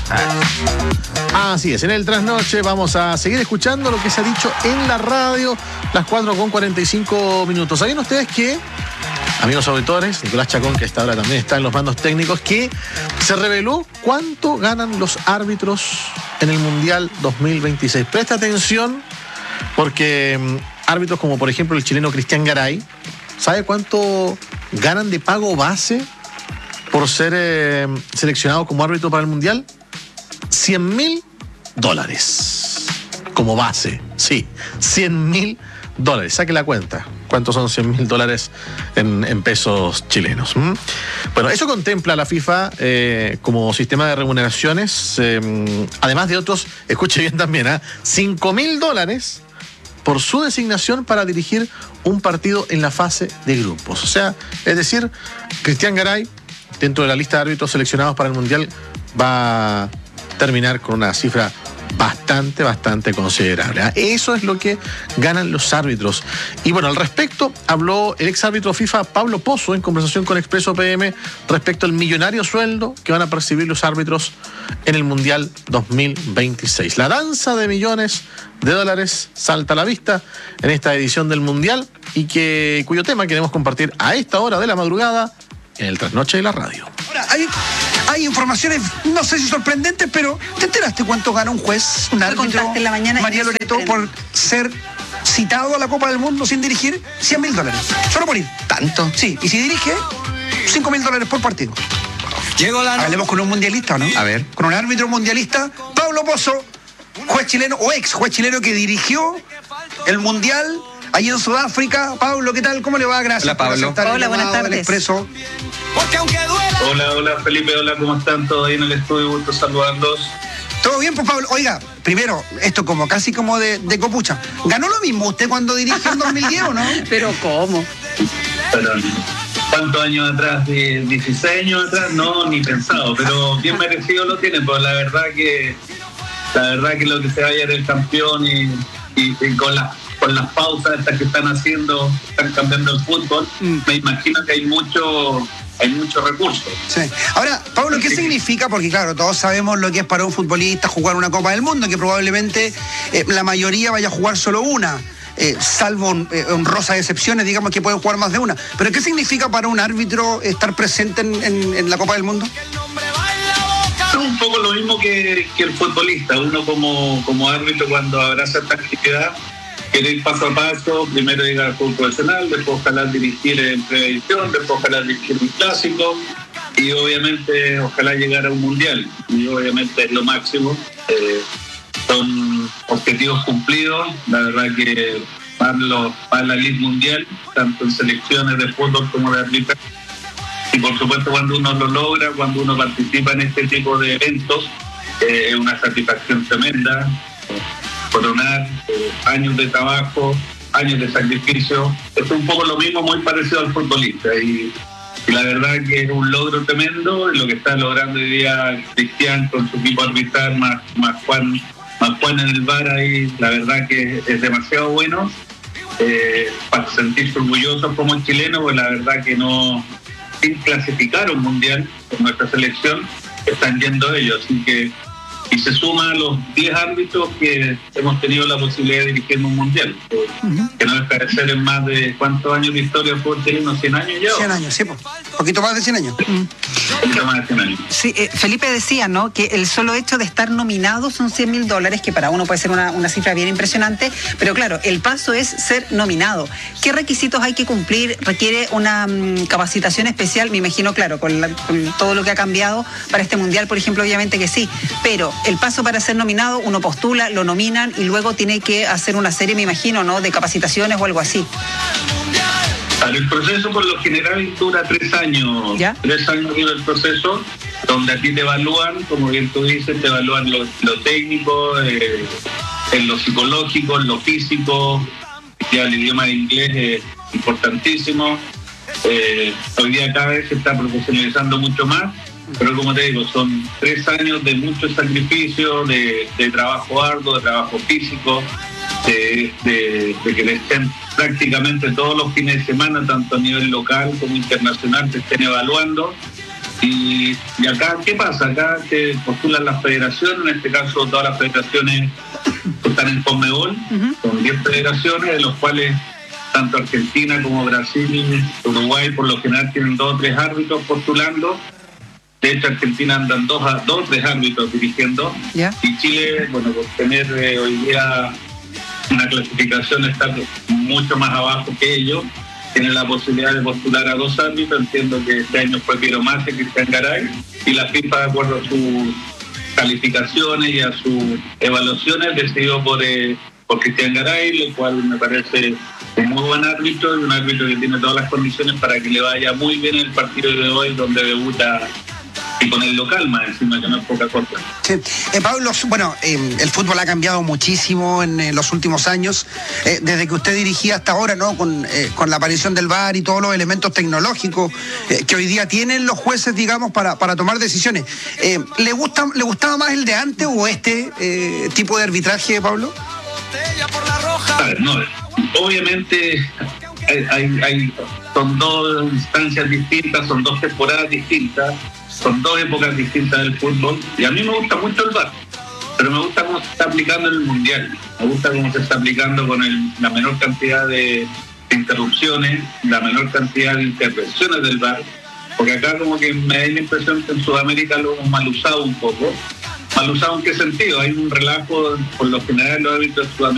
Así es, en el Trasnoche vamos a seguir escuchando lo que se ha dicho en la radio, las 4:45. ¿Sabían ustedes que, amigos auditores, Nicolás Chacón, que hasta ahora también está en los mandos técnicos, que se reveló cuánto ganan los árbitros en el Mundial 2026? Presta atención, porque árbitros como por ejemplo el chileno Cristian Garay, ¿sabe cuánto ganan de pago base por ser seleccionado como árbitro para el Mundial? $100.000 como base. Sí, $100.000. Saque la cuenta. ¿Cuántos son $100.000 en pesos chilenos? Bueno, eso contempla la FIFA como sistema de remuneraciones, además de otros, escuche bien también, $5.000 por su designación para dirigir un partido en la fase de grupos. O sea, es decir, Cristian Garay, dentro de la lista de árbitros seleccionados para el Mundial, va a terminar con una cifra bastante considerable. Eso es lo que ganan los árbitros. Y bueno, al respecto habló el ex árbitro FIFA Pablo Pozo en conversación con Expreso PM respecto al millonario sueldo que van a percibir los árbitros en el Mundial 2026. La danza de millones de dólares salta a la vista en esta edición del Mundial y cuyo tema queremos compartir a esta hora de la madrugada en el Trasnoche de la radio. Ahora, hay informaciones, no sé si sorprendentes, pero ¿te enteraste cuánto gana un juez, un árbitro, en la mañana, María Loreto, por ser citado a la Copa del Mundo sin dirigir? $100.000. Solo por ir. ¿Tanto? Sí, y si dirige, $5.000 por partido. Hablemos con un mundialista, ¿o no? A ver. Con un árbitro mundialista, Pablo Pozo, juez chileno o ex juez chileno que dirigió el Mundial allí en Sudáfrica. Pablo, ¿qué tal? ¿Cómo le va? Gracias. Hola, Pablo. Hola, buenas tardes. Expreso. Hola Felipe, hola, ¿cómo están todos ahí en el estudio? Gusto saludarlos. ¿Todo bien, pues, Pablo? Oiga, primero, esto casi como de copucha. ¿Ganó lo mismo usted cuando dirigió en 2010 o no? Pero ¿cómo? Pero, ¿cuántos años atrás? 16 años atrás, no, ni pensado, pero bien merecido lo tiene, pues la verdad que lo que se vaya era el campeón y con las pausas estas que están haciendo, están cambiando el fútbol, me imagino que hay mucho recurso. Sí. Ahora, Pablo, ¿qué significa? Porque claro, todos sabemos lo que es para un futbolista jugar una Copa del Mundo, que probablemente la mayoría vaya a jugar solo una, salvo honrosas excepciones, digamos que pueden jugar más de una. Pero ¿qué significa para un árbitro estar presente en la Copa del Mundo? Es un poco lo mismo que el futbolista. Uno como árbitro, cuando abraza esta actividad, quiere ir paso a paso, primero llegar al fútbol profesional, después ojalá dirigir en previsión, después ojalá dirigir un clásico y obviamente ojalá llegar a un mundial. Y obviamente es lo máximo. Son objetivos cumplidos, la verdad que para la Liga Mundial, tanto en selecciones de fútbol como de arbitraje. Y por supuesto cuando uno lo logra, cuando uno participa en este tipo de eventos, es una satisfacción tremenda. Coronar años de trabajo, años de sacrificio. Es un poco lo mismo, muy parecido al futbolista. Y la verdad que es un logro tremendo lo que está logrando hoy día Cristian con su equipo arbitral, más Juan en el VAR ahí. La verdad que es demasiado bueno para sentirse orgullosos como chilenos, pues la verdad que no, sin clasificar un mundial con nuestra selección, están yendo ellos. Así que y se suma a los 10 árbitros que hemos tenido la posibilidad de dirigir en un mundial, que no deja de ser en más de ¿cuántos años de historia del fútbol chileno? ¿100 años ya? 100 años, sí, pues. Poquito más de 100 años. Poquito más de 100 años. Sí, Felipe decía, ¿no?, que el solo hecho de estar nominado son $100.000, que para uno puede ser una cifra bien impresionante, pero claro, el paso es ser nominado. ¿Qué requisitos hay que cumplir? ¿Requiere una capacitación especial? Me imagino, claro, con todo lo que ha cambiado para este mundial, por ejemplo, obviamente que sí, pero el paso para ser nominado, uno postula, lo nominan y luego tiene que hacer una serie, me imagino, ¿no?, de capacitaciones o algo así. El proceso por lo general dura 3 años. ¿Ya? 3 años dura el proceso, donde a ti te evalúan, como bien tú dices, te evalúan lo técnico, en lo psicológico, en lo físico. Ya el idioma de inglés es importantísimo. Hoy día cada vez se está profesionalizando mucho más. Pero como te digo, son 3 años de mucho sacrificio, de trabajo arduo, de trabajo físico, de que le estén prácticamente todos los fines de semana, tanto a nivel local como internacional, te estén evaluando. Y acá, ¿qué pasa? Acá se postulan las federaciones, en este caso todas las federaciones están en Conmebol, con 10 federaciones, de los cuales tanto Argentina como Brasil, Uruguay, por lo general tienen 2 o 3 árbitros postulando. De hecho, Argentina andan 2 o 3 árbitros dirigiendo. ¿Ya? Y Chile, bueno, por tener hoy día una clasificación está mucho más abajo que ellos, tiene la posibilidad de postular a 2 árbitros. Entiendo que este año fue Piero Massa y Cristian Garay, y la FIFA, de acuerdo a sus calificaciones y a sus evaluaciones, decidió por Cristian Garay, lo cual me parece un muy buen árbitro y un árbitro que tiene todas las condiciones para que le vaya muy bien el partido de hoy, donde debuta y con el local más encima, que no es poca cosa. Sí. Pablo, bueno, el fútbol ha cambiado muchísimo en los últimos años, desde que usted dirigía hasta ahora, ¿no? Con la aparición del VAR y todos los elementos tecnológicos que hoy día tienen los jueces, digamos, para tomar decisiones. ¿Le gustaba más el de antes o este tipo de arbitraje, Pablo? A ver, no, obviamente son 2 instancias distintas, son 2 temporadas distintas, son 2 épocas distintas del fútbol, y a mí me gusta mucho el VAR, pero me gusta cómo se está aplicando en el Mundial, me gusta cómo se está aplicando con la menor cantidad de interrupciones, la menor cantidad de intervenciones del VAR, porque acá como que me da la impresión que en Sudamérica lo hemos mal usado un poco. ¿Mal usado en qué sentido? Hay un relajo, por lo general los árbitros sudamericanos